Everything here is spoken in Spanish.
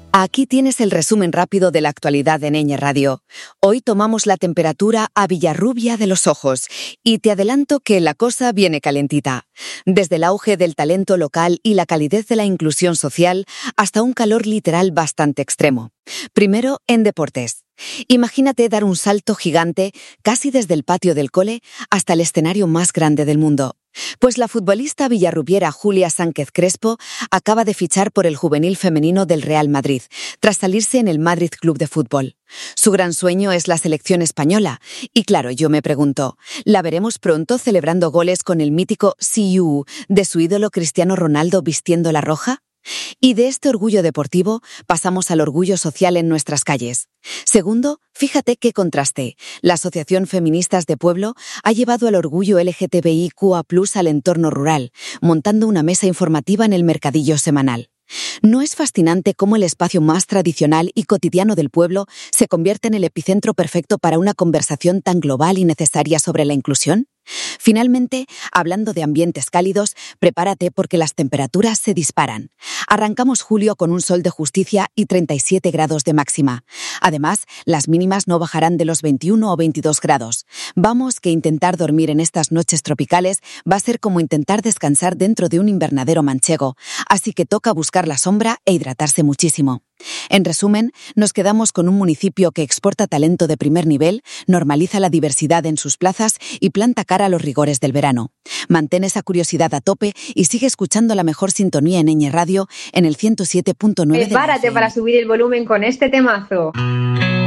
Aquí tienes el resumen rápido de la actualidad de Ñe Radio. Hoy tomamos la temperatura a Villarrubia de los Ojos y te adelanto que la cosa viene calentita. Desde el auge del talento local y la calidez de la inclusión social hasta un calor literal bastante extremo. Primero, en deportes. Imagínate dar un salto gigante casi desde el patio del cole hasta el escenario más grande del mundo. Pues la futbolista villarrubiera Julia Sánchez Crespo acaba de fichar por el juvenil femenino del Real Madrid, tras salirse en el Madrid Club de Fútbol. Su gran sueño es la selección española. Y claro, yo me pregunto, ¿la veremos pronto celebrando goles con el mítico See You de su ídolo Cristiano Ronaldo vistiendo la roja? Y de este orgullo deportivo pasamos al orgullo social en nuestras calles. Segundo, fíjate qué contraste. La Asociación Feministas de Pueblo ha llevado el orgullo LGTBIQA+ al entorno rural, montando una mesa informativa en el mercadillo semanal. ¿No es fascinante cómo el espacio más tradicional y cotidiano del pueblo se convierte en el epicentro perfecto para una conversación tan global y necesaria sobre la inclusión? Finalmente, hablando de ambientes cálidos, prepárate porque las temperaturas se disparan. Arrancamos julio con un sol de justicia y 37 grados de máxima. Además, las mínimas no bajarán de los 21 o 22 grados. Vamos, que intentar dormir en estas noches tropicales va a ser como intentar descansar dentro de un invernadero manchego, así que toca buscar la sombra e hidratarse muchísimo. En resumen, nos quedamos con un municipio que exporta talento de primer nivel, normaliza la diversidad en sus plazas y planta cara a los rigores del verano. Mantén esa curiosidad a tope y sigue escuchando la mejor sintonía en Ñe Radio en el 107.9 de la Prepárate FM. para subir el volumen con este temazo.